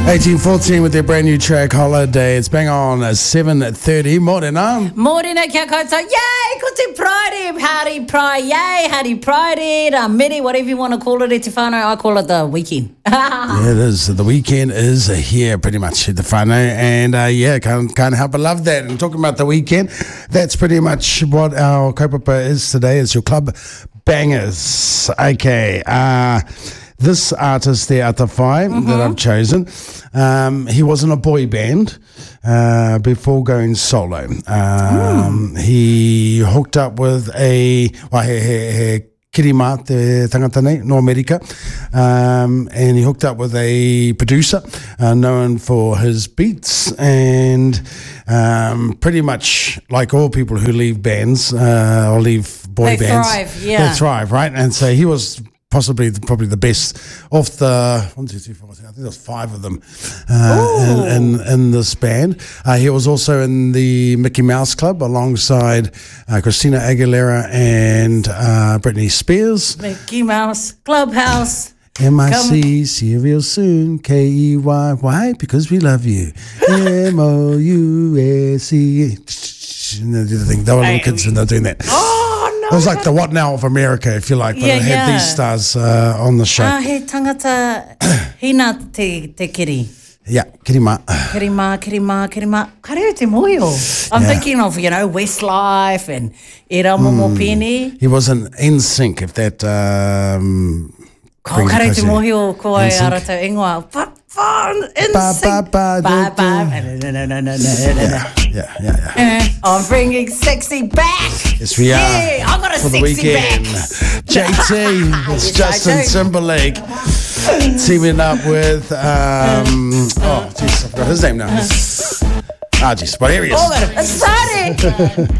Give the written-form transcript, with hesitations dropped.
1814 with their brand new track Holiday. It's bang on 7:30. Morena. Morena kia koutou. Yay, ko te Pride. Howdy Pride. Yay, howdy Pride. Miri, whatever you want to call it, te whānau, I call it the weekend. Yeah, it is. The weekend is here pretty much at the whānau. And can't help but love that. And talking about the weekend, that's pretty much what our kaupapa is today. It's your club bangers. Okay. This artist, the Atawhai, that I've chosen, he was in a boy band before going solo. He hooked up with he kirima te tangata nei, no America, and he hooked up with a producer known for his beats, and pretty much like all people who leave bands or leave boy bands, they thrive, right? And so he was probably the best of the 1, 2, 3, 4. I think there's 5 of them in this band. He was also in the Mickey Mouse Club alongside Christina Aguilera and Britney Spears. Mickey Mouse Clubhouse. MIC, see you real soon. KEY, why? Because we love you. MOUSE. And they do the thing. They were little kids and they're doing that. It was like the What Now of America, if you like, but it had these stars on the show. He tangata hina te kiri. Yeah, kirima. Kirima. Kareo te moio. I'm thinking of, Westlife and Era Momo Penny. He was in NSYNC, if that... Kareo te moio ko ai arata ingoa. Yeah. I'm bringing sexy back. Yes, we are. Yeah, I got a for the sexy weekend. back. JT, it's Justin Timberlake teaming up with I forgot his name now. But here he is. Exciting.